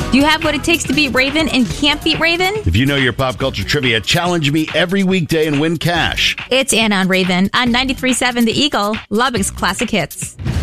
Do you have what it takes to beat Raven and can't beat Raven? If you know your pop culture trivia, challenge me every weekday and win cash. It's Anna on Raven on 93.7 The Eagle, Lubbock's Classic Hits.